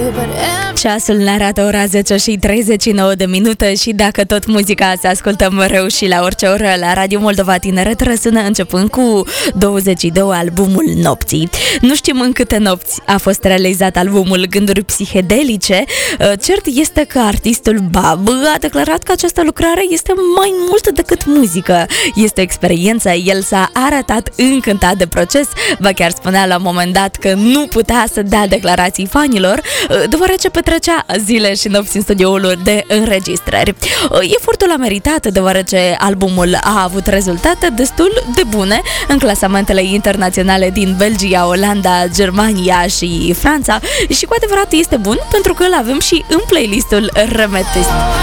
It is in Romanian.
Ceasul ne arată ora 10 și 39 de minute și dacă tot muzica se ascultă mereu și la orice oră la Radio Moldova Tineret răsună începând cu 22 albumul nopții. Nu știm în câte nopți a fost realizat albumul Gânduri Psihedelice. Cert este că artistul Bab a declarat că această lucrare este mai mult decât muzică. Este o experiență, el s-a arătat încântat de proces, ba chiar spunea la un moment dat că nu putea să dea declarații fanilor, deoarece petrecea zile și nopți în studioul de înregistrări. Efortul a meritat, deoarece albumul a avut rezultate destul de bune în clasamentele internaționale din Belgia, Olanda, Germania și Franța și cu adevărat este bun pentru că îl avem și în playlistul Remetist.